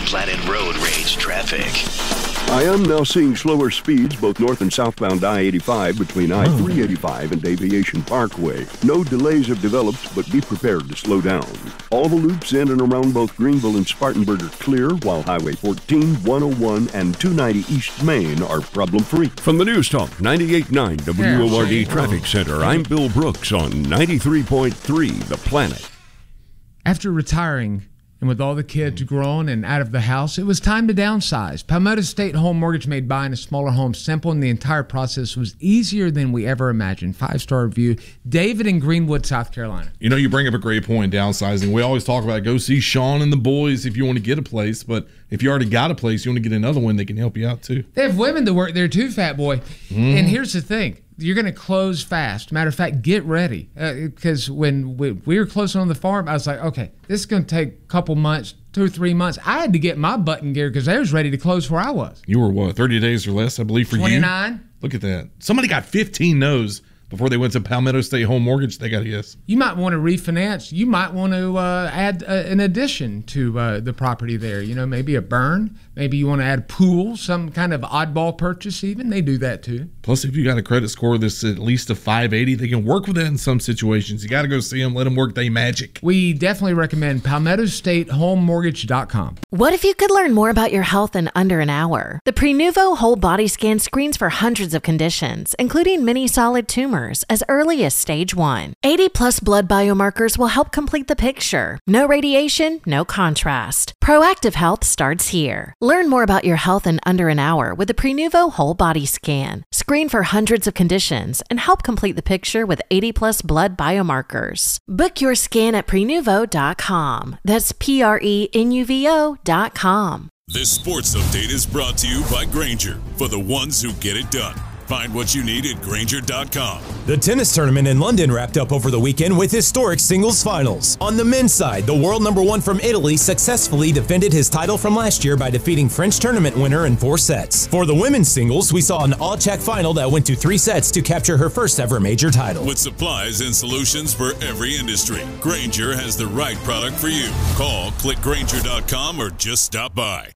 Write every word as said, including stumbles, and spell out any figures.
Planet Road Rage traffic. I am now seeing slower speeds both north and southbound I eighty-five between I three eighty-five and Aviation Parkway. No delays have developed, but be prepared to slow down. All the loops in and around both Greenville and Spartanburg are clear, while Highway fourteen, one oh one, and two ninety East Main are problem-free. From the News Talk ninety-eight point nine W O R D Traffic Center, I'm Bill Brooks on ninety-three point three The Planet. After retiring, and with all the kids grown and out of the house, it was time to downsize. Palmetto State Home Mortgage made buying a smaller home simple, and the entire process was easier than we ever imagined. Five-star review. David in Greenwood, South Carolina. You know, you bring up a great point, downsizing. We always talk about go see Sean and the boys if you want to get a place, but if you already got a place, you want to get another one, they can help you out too. They have women that work there too, Fat Boy. Mm. And here's the thing. You're going to close fast. Matter of fact, get ready. Because uh, when we, we were closing on the farm, I was like, okay, this is going to take a couple months, two or three months. I had to get my button gear because they was ready to close where I was. You were what, thirty days or less, I believe, for twenty-nine. You? Look at that. Somebody got fifteen no's before they went to Palmetto State Home Mortgage. They got a yes. You might want to refinance. You might want to uh, add uh, an addition to uh, the property there. You know, maybe a burn. Maybe you want to add a pool, some kind of oddball purchase even. They do that too. Plus, if you got a credit score that's at least a five eighty, they can work with that in some situations. You got to go see them. Let them work their magic. We definitely recommend Palmetto State Home Mortgage dot com. What if you could learn more about your health in under an hour? The Prenuvo Whole Body Scan screens for hundreds of conditions, including many solid tumors, as early as stage one. eighty plus blood biomarkers will help complete the picture. No radiation, no contrast. Proactive health starts here. Learn more about your health in under an hour with the Prenuvo Whole Body Scan. Screen for hundreds of conditions and help complete the picture with eighty plus blood biomarkers. Book your scan at Prenuvo dot com. That's P R E N U V O dot com. This sports update is brought to you by Grainger, for the ones who get it done. Find what you need at Grainger dot com. The tennis tournament in London wrapped up over the weekend with historic singles finals. On the men's side, the world number one from Italy successfully defended his title from last year by defeating French tournament winner in four sets. For the women's singles, we saw an all-check final that went to three sets to capture her first ever major title. With supplies and solutions for every industry, Grainger has the right product for you. Call, click Grainger dot com, or just stop by.